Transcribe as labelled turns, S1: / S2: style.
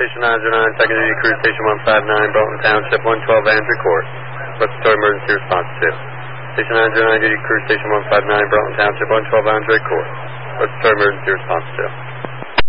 S1: Station 909, Second Duty Crew Station 159, Broughton Township, 112 Andrew Court. What's the total emergency response to? Station 909, Duty Crew Station 159, Broughton Township, 112 Andrew Court. What's the total emergency response to?